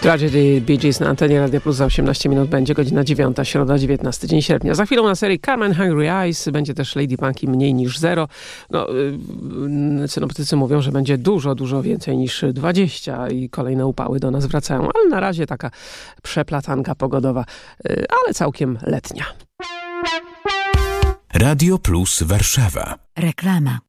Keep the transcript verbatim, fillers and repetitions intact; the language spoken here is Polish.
Tragedy Bee Gees na antenie Radia Plus za osiemnaście minut będzie godzina dziewiąta, środa, dziewiętnasty dzień sierpnia. Za chwilę na serii Carmen Hungry Eyes będzie też Lady Punky mniej niż zero. No, yy, synoptycy mówią, że będzie dużo, dużo więcej niż dwadzieścia i kolejne upały do nas wracają, ale na razie taka przeplatanka pogodowa, yy, ale całkiem letnia. Radio Plus Warszawa. Reklama.